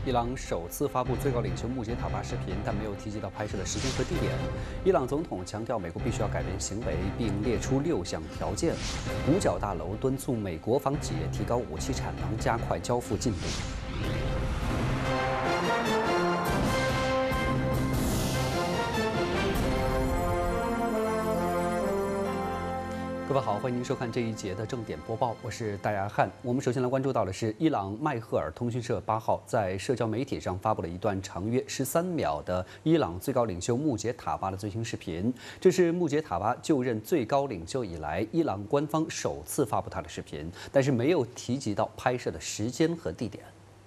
伊朗首次发布最高领袖穆杰塔巴视频，但没有提及到拍摄的时间和地点。伊朗总统强调，美国必须要改变行为，并列出6项条件。五角大楼敦促美国方企业提高武器产能，加快交付进度。各位好，欢迎您收看这一节的正点播报，我是戴亚汉。我们首先来关注到的是，伊朗迈赫尔通讯社8号在社交媒体上发布了一段长约13秒的伊朗最高领袖穆杰塔巴的最新视频。这是穆杰塔巴就任最高领袖以来，伊朗官方首次发布他的视频，但是没有提及到拍摄的时间和地点。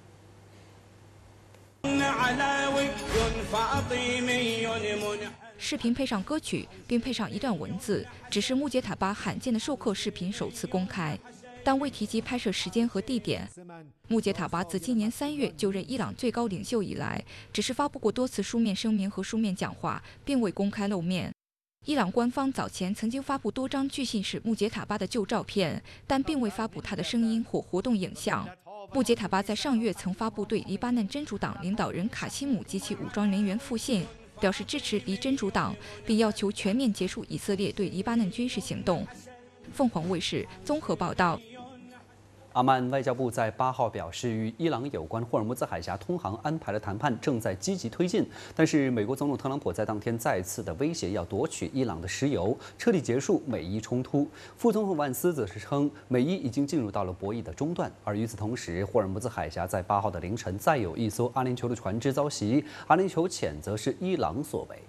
视频配上歌曲，并配上一段文字，只是穆杰塔巴罕见的授课视频首次公开，但未提及拍摄时间和地点。穆杰塔巴自今年3月就任伊朗最高领袖以来，只是发布过多次书面声明和书面讲话，并未公开露面。伊朗官方早前曾经发布多张据信是穆杰塔巴的旧照片，但并未发布他的声音或活动影像。穆杰塔巴在上月曾发布对黎巴嫩真主党领导人卡西姆及其武装人员复信，表示支持黎真主党，并要求全面结束以色列对黎巴嫩军事行动。凤凰卫视综合报道。 阿曼外交部在8号表示，与伊朗有关霍尔木兹海峡通航安排的谈判正在积极推进，但是美国总统特朗普在当天再次的威胁要夺取伊朗的石油，彻底结束美伊冲突。副总统万斯则是称，美伊已经进入到了博弈的中段。而与此同时，霍尔木兹海峡在8号的凌晨再有一艘阿联酋的船只遭袭，阿联酋谴责是伊朗所为。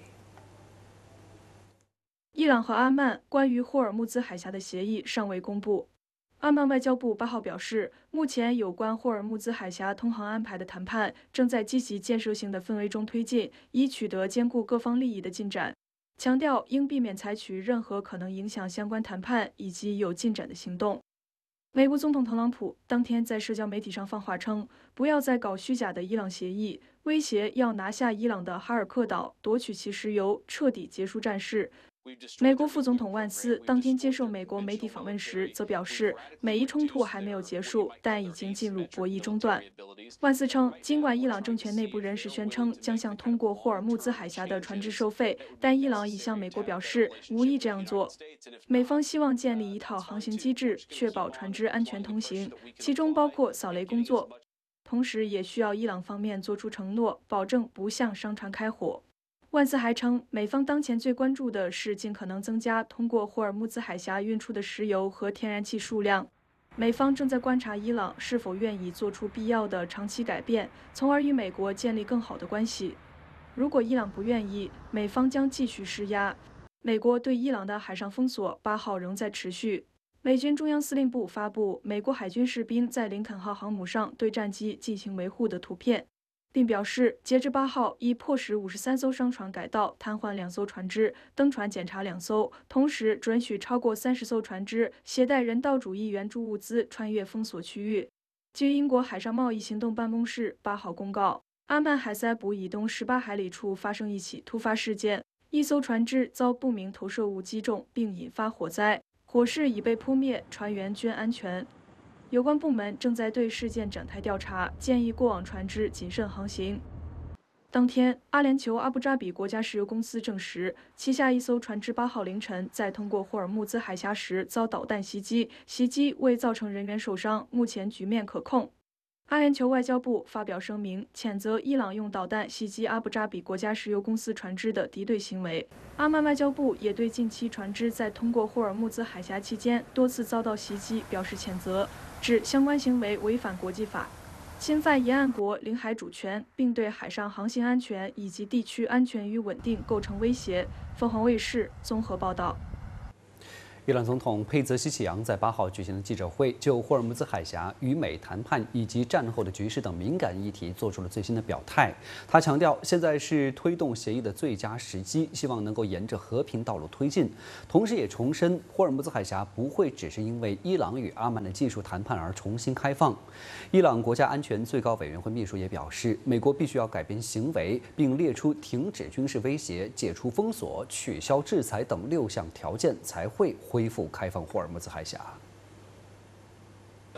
伊朗和阿曼关于霍尔木兹海峡的协议尚未公布。阿曼外交部8号表示，目前有关霍尔木兹海峡通航安排的谈判正在积极建设性的氛围中推进，以取得兼顾各方利益的进展。强调应避免采取任何可能影响相关谈判以及有进展的行动。美国总统特朗普当天在社交媒体上放话称，不要再搞虚假的伊朗协议，威胁要拿下伊朗的哈尔克岛，夺取其石油，彻底结束战事。美国副总统万斯当天接受美国媒体访问时，则表示，美伊冲突还没有结束，但已经进入博弈中段。万斯称，尽管伊朗政权内部人士宣称将向通过霍尔木兹海峡的船只收费，但伊朗已向美国表示无意这样做。美方希望建立一套航行机制，确保船只安全通行，其中包括扫雷工作，同时也需要伊朗方面做出承诺，保证不向商船开火。万斯还称，美方当前最关注的是尽可能增加通过霍尔木兹海峡运出的石油和天然气数量。美方正在观察伊朗是否愿意做出必要的长期改变，从而与美国建立更好的关系。如果伊朗不愿意，美方将继续施压。美国对伊朗的海上封锁8号仍在持续。美军中央司令部发布美国海军士兵在林肯号航母上对战机进行维护的图片，并表示，截至8号，已迫使53艘商船改道，瘫痪2艘船只，登船检查2艘，同时准许超过30艘船只携带人道主义援助物资穿越封锁区域。据英国海上贸易行动办公室8号公告，阿曼海塞卜以东18海里处发生一起突发事件，一艘船只遭不明投射物击中，并引发火灾，火势已被扑灭，船员均安全。有关部门正在对事件展开调查，建议过往船只谨慎航行。当天，阿联酋阿布扎比国家石油公司证实，旗下一艘船只8号凌晨在通过霍尔木兹海峡时遭导弹袭击，袭击未造成人员受伤，目前局面可控。阿联酋外交部发表声明，谴责伊朗用导弹袭击阿布扎比国家石油公司船只的敌对行为。阿曼外交部也对近期船只在通过霍尔木兹海峡期间多次遭到袭击表示谴责，指相关行为违反国际法，侵犯沿岸国领海主权，并对海上航行安全以及地区安全与稳定构成威胁。凤凰卫视综合报道。 伊朗总统佩泽希奇扬在8号举行的记者会，就霍尔木兹海峡与美谈判以及战后的局势等敏感议题做出了最新的表态。他强调，现在是推动协议的最佳时机，希望能够沿着和平道路推进。同时，也重申霍尔木兹海峡不会只是因为伊朗与阿曼的技术谈判而重新开放。伊朗国家安全最高委员会秘书也表示，美国必须要改变行为，并列出停止军事威胁、解除封锁、取消制裁等6项条件，才会恢复开放霍尔木兹海峡。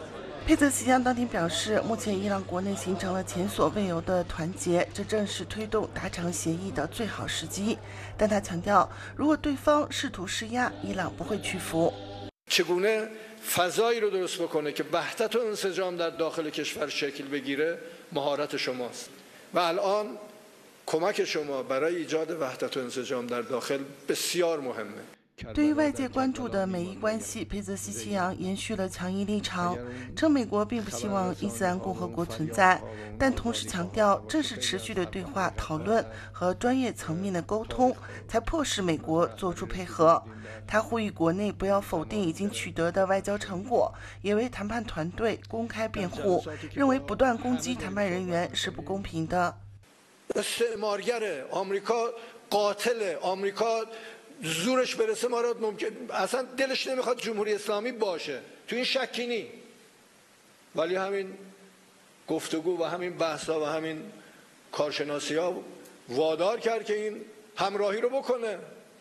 佩泽西扬当天表示，目前伊朗国内形成了前所未有的团结，这正是推动达成协议的最好时机。但他强调，如果对方试图施压，伊朗不会屈服。 چگونه فضایی رو درست بکنه که وحدت و انسجام در داخل کشور شکل بگیره مهارت شماست و الان کمک شما برای ایجاد وحدت و انسجام در داخل بسیار مهمه。 对于外界关注的美伊关系，佩泽西奇扬延续了强硬立场，称美国并不希望伊斯兰共和国存在，但同时强调，正是持续的对话讨论和专业层面的沟通，才迫使美国做出配合。他呼吁国内不要否定已经取得的外交成果，也为谈判团队公开辩护，认为不断攻击谈判人员是不公平的。 استعمارگره آمریکا قاتله آمریکا زورش برسه ما را ممکن اصلا دلش نمیخواد جمهوری اسلامی باشه تو این شکی نی ولی همین گفتگو و همین بحثا و همین کارشناسی ها وادار کرد که این همراهی رو بکنه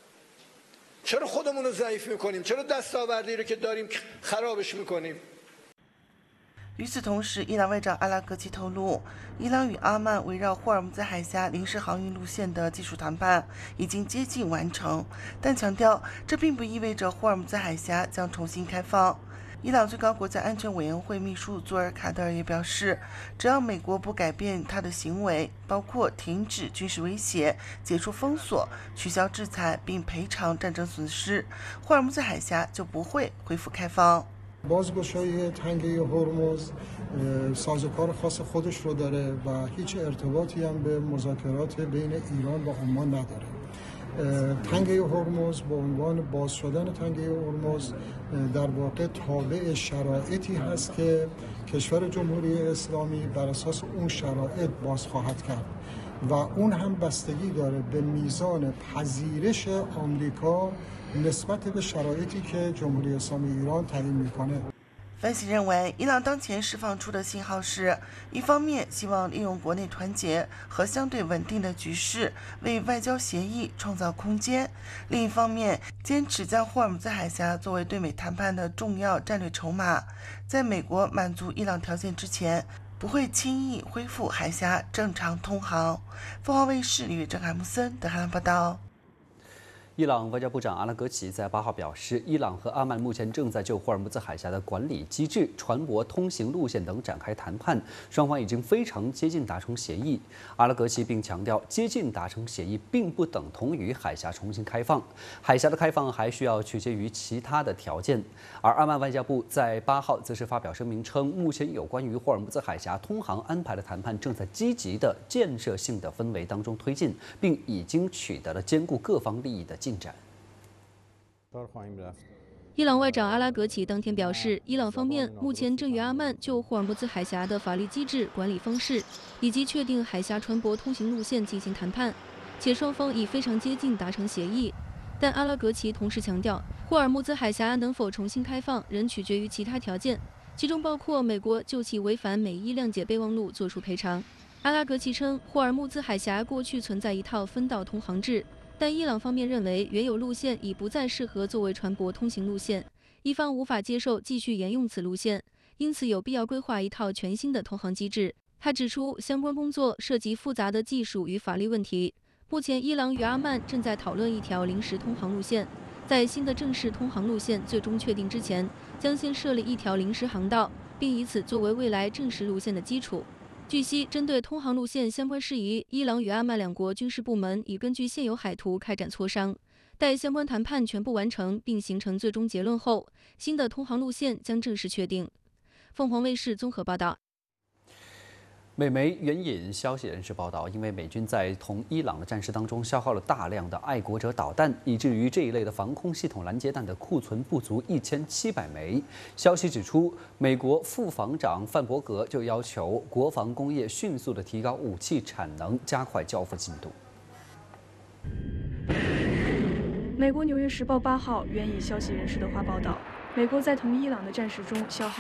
چرا خودمون رو ضعیف میکنیم چرا دستاوردی رو که داریم خرابش میکنیم。 与此同时，伊朗外长阿拉格齐透露，伊朗与阿曼围绕霍尔木兹海峡临时航运路线的技术谈判已经接近完成，但强调这并不意味着霍尔木兹海峡将重新开放。伊朗最高国家安全委员会秘书佐尔卡德尔也表示，只要美国不改变他的行为，包括停止军事威胁、解除封锁、取消制裁并赔偿战争损失，霍尔木兹海峡就不会恢复开放。 بازگشایی تنگه هرمز سازوکار خاص خودش رو داره و هیچ ارتباطی هم به مذاکرات بین ایران و عمان نداره. تنگه هرمز به عنوان باز شدن تنگه هرمز در واقع تابع شرایطی هست که کشور جمهوری اسلامی بر اساس اون شرایط باز خواهد کرد و اون هم بستگی داره به میزان پذیرش آمریکا نسبت به شرایطی که جمهوری اسلامی ایران تعیین میکنه。 分析认为，伊朗当前释放出的信号是，一方面希望利用国内团结和相对稳定的局势为外交协议创造空间；另一方面，坚持将霍尔木兹海峡作为对美谈判的重要战略筹码，在美国满足伊朗条件之前，不会轻易恢复海峡正常通航。凤凰卫视李月珍、海姆森德黑兰报道。 伊朗外交部长阿拉格齐在8号表示，伊朗和阿曼目前正在就霍尔木兹海峡的管理机制、船舶通行路线等展开谈判，双方已经非常接近达成协议。阿拉格齐并强调，接近达成协议并不等同于海峡重新开放，海峡的开放还需要取决于其他的条件。而阿曼外交部在8号则是发表声明称，目前有关于霍尔木兹海峡通航安排的谈判正在积极的建设性的氛围当中推进，并已经取得了兼顾各方利益的进展。 伊朗外长阿拉格齐当天表示，伊朗方面目前正与阿曼就霍尔木兹海峡的法律机制、管理方式以及确定海峡船舶通行路线进行谈判，且双方已非常接近达成协议。但阿拉格齐同时强调，霍尔木兹海峡能否重新开放仍取决于其他条件，其中包括美国就其违反美伊谅解备忘录作出赔偿。阿拉格齐称，霍尔木兹海峡过去存在一套分道通航制。但伊朗方面认为，原有路线已不再适合作为船舶通行路线，一方无法接受继续沿用此路线，因此有必要规划一套全新的通航机制。他指出，相关工作涉及复杂的技术与法律问题。目前，伊朗与阿曼正在讨论一条临时通航路线，在新的正式通航路线最终确定之前，将先设立一条临时航道，并以此作为未来正式路线的基础。据悉，针对通航路线相关事宜，伊朗与阿曼两国军事部门已根据现有海图开展磋商。待相关谈判全部完成并形成最终结论后，新的通航路线将正式确定。凤凰卫视综合报道。 美媒援引消息人士报道，因为美军在同伊朗的战事当中消耗了大量的爱国者导弹，以至于这一类的防空系统拦截弹的库存不足1700枚。消息指出，美国副防长范伯格就要求国防工业迅速的提高武器产能，加快交付进度。 美国《纽约时报》8号援引消息人士的话报道，美国在同伊朗的战事中消耗